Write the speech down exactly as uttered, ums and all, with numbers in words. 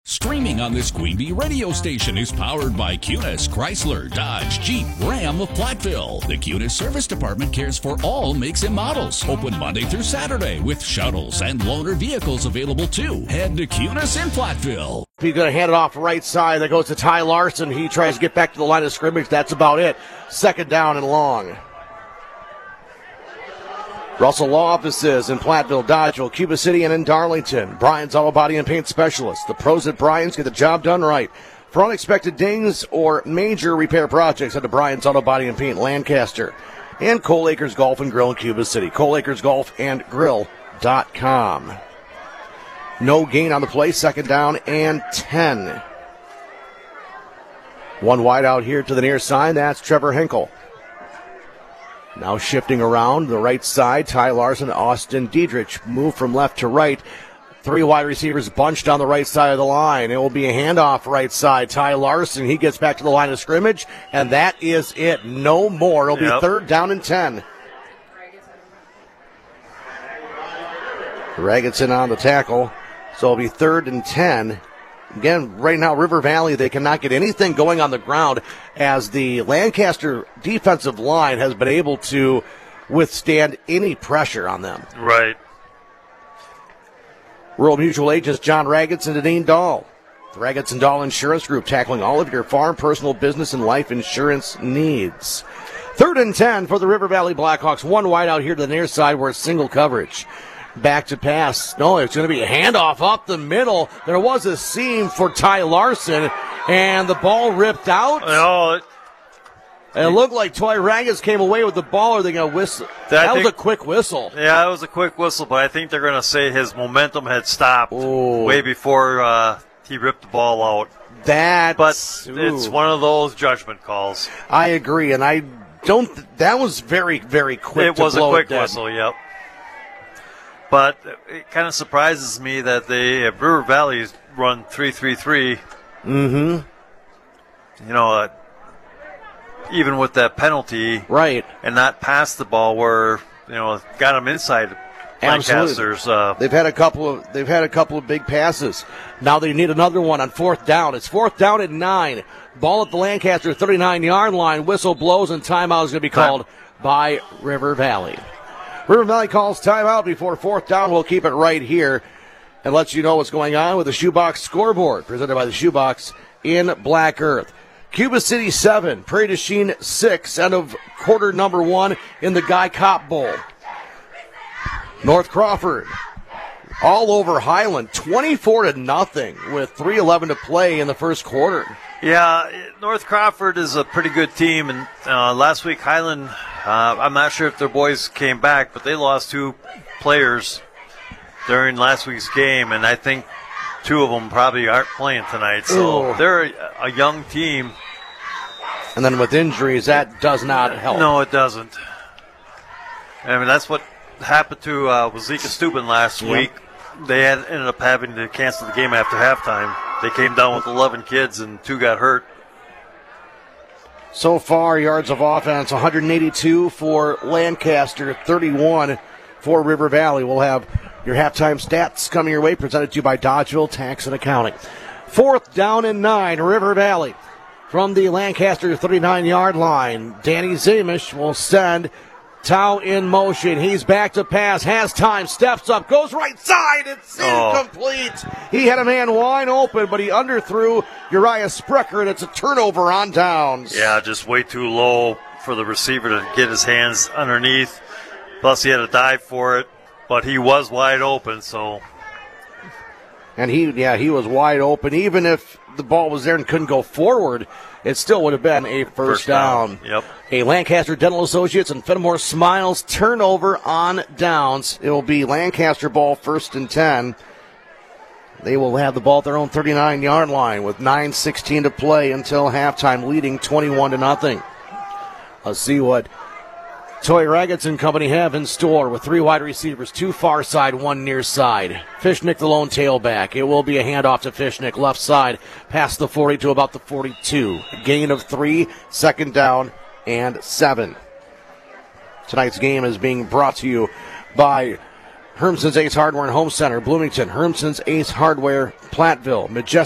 Streaming on this Queen Bee radio station is powered by Cunis, Chrysler, Dodge, Jeep, Ram of Platteville. The Cunis Service Department cares for all makes and models. Open Monday through Saturday with shuttles and loaner vehicles available too. Head to Cunis in Platteville. He's going to hand it off right side. That goes to Ty Larson. He tries to get back to the line of scrimmage. That's about it. Second down and long. Russell Law Offices in Platteville, Dodgeville, Cuba City, and in Darlington. Bryan's Auto Body and Paint Specialists. The pros at Bryan's get the job done right. For unexpected dings or major repair projects, head to Bryan's Auto Body and Paint, Lancaster. And Cole Acres Golf and Grill in Cuba City. Cole Acres Golf and Grill dot com. No gain on the play. Second down and ten. One wide out here to the near side. That's Trevor Hinkle. Now shifting around the right side, Ty Larson, Austin Diedrich move from left to right. Three wide receivers bunched on the right side of the line. It will be a handoff right side. Ty Larson, he gets back to the line of scrimmage, and that is it. No more. It'll yep. be third down and ten. Ragetson on the tackle, so it'll be third and ten. Again, right now, River Valley, they cannot get anything going on the ground as the Lancaster defensive line has been able to withstand any pressure on them. Right. Rural Mutual agents John Ragetson and Deneen Dahl. The Ragetson Dahl Insurance Group, tackling all of your farm, personal, business, and life insurance needs. Third and ten for the River Valley Blackhawks. One wide out here to the near side where it's single coverage. Back to pass. No, it's going to be a handoff up the middle. There was a seam for Ty Larson, and the ball ripped out. Oh, it, it looked like Toy Ragas came away with the ball. Or they going to whistle? That, that think, was a quick whistle. Yeah, it was a quick whistle, but I think they're going to say his momentum had stopped Ooh. way before uh, he ripped the ball out. That, but ooh. it's one of those judgment calls. I agree, and I don't. That was very, very quick. It to was blow a quick it whistle. Yep. But it kind of surprises me that they at River Valley run three three three. Mm-hmm. You know, uh, even with that penalty, right, and not pass the ball where you know got them inside. Lancaster's. Uh, they've had a couple of they've had a couple of big passes. Now they need another one on fourth down. It's fourth down at nine. Ball at the Lancaster thirty-nine yard line. Whistle blows and timeout is going to be called Time. by River Valley. River Valley calls timeout before fourth down. We'll keep it right here and let you know what's going on with the Shoebox scoreboard presented by the Shoebox in Black Earth. Cuba City seven, Prairie du Chien six, end of quarter number one in the Guy Kopp Bowl. North Crawford all over Highland, twenty-four to nothing with three eleven to play in the first quarter. Yeah, North Crawford is a pretty good team, and uh, last week Highland, uh, I'm not sure if their boys came back, but they lost two players during last week's game, and I think two of them probably aren't playing tonight. So Ooh. they're a, a young team. And then with injuries, that does not help. No, it doesn't. I mean, that's what happened to uh, Wazeeka Steuben last yep. week. They had ended up having to cancel the game after halftime. They came down with eleven kids and two got hurt. So far, yards of offense, one hundred eighty-two for Lancaster, thirty-one for River Valley. We'll have your halftime stats coming your way, presented to you by Dodgeville Tax and Accounting. Fourth down and nine, River Valley. From the Lancaster thirty-nine yard line, Danny Zamish will send Tau in motion. He's back to pass, has time, steps up, goes right side. It's oh. incomplete. He had a man wide open, but he underthrew Uriah Sprecher, and it's a turnover on downs. Yeah, just way too low for the receiver to get his hands underneath. Plus, he had to dive for it, but he was wide open, so. And he, yeah, he was wide open. Even if the ball was there and couldn't go forward, it still would have been a first, first down. down. Yep. A Lancaster Dental Associates and Fenimore Smiles turnover on downs. It will be Lancaster ball first and ten. They will have the ball at their own thirty-nine yard line with nine sixteen to play until halftime, leading twenty-one to nothing. Let's see what Toy Ragetson and company have in store with three wide receivers, two far side, one near side. Fishnick the lone tailback. It will be a handoff to Fishnick, left side, past the forty to about the forty-two. Gain of three, second down and seven. Tonight's game is being brought to you by Hermson's Ace Hardware and Home Center, Bloomington, Hermson's Ace Hardware, Platteville, Majestic.